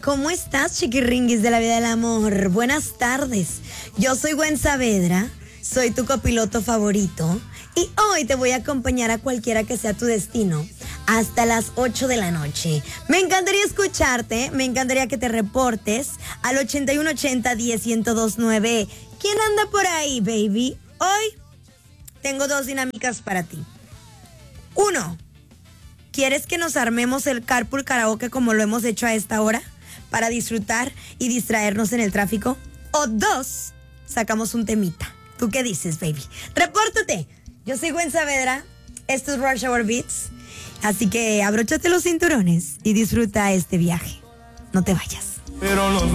¿Cómo estás, chiquirringuis de la vida del amor? Buenas tardes. Yo soy Gwen Saavedra, soy tu copiloto favorito y hoy te voy a acompañar a cualquiera que sea tu destino hasta las 8 de la noche. Me encantaría escucharte, me encantaría que te reportes al 8180-10-1029. ¿Quién anda por ahí, baby? Hoy tengo dos dinámicas para ti. 1. ¿Quieres que nos armemos el carpool karaoke como lo hemos hecho a esta hora? Para disfrutar y distraernos en el tráfico. O 2, sacamos un temita. ¿Tú qué dices, baby? ¡Repórtate! Yo soy Gwen Saavedra. Esto es Rush Hour Beats. Así que abróchate los cinturones y disfruta este viaje. No te vayas. Pero los